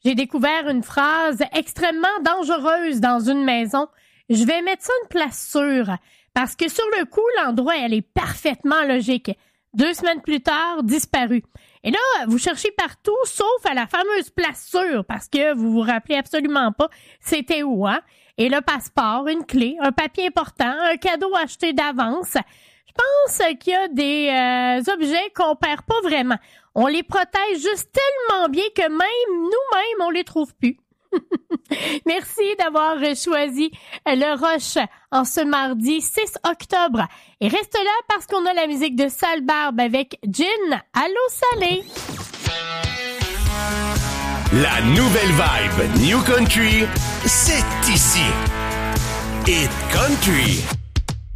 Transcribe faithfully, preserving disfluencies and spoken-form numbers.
J'ai découvert une phrase extrêmement dangereuse dans une maison. Je vais mettre ça une place sûre. Parce que sur le coup, l'endroit, elle est parfaitement logique. Deux semaines plus tard, disparu. Et là, vous cherchez partout, sauf à la fameuse place sûre, parce que vous vous rappelez absolument pas c'était où, hein? Et le passeport, une clé, un papier important, un cadeau acheté d'avance. Je pense qu'il y a des euh, objets qu'on perd pas vraiment. On les protège juste tellement bien que même nous-mêmes, on les trouve plus. Merci d'avoir choisi le Rush en ce mardi six octobre. Et reste là parce qu'on a la musique de Sale Barbe avec Gin à l'eau salée. La nouvelle vibe New Country, c'est ici. Hit Country.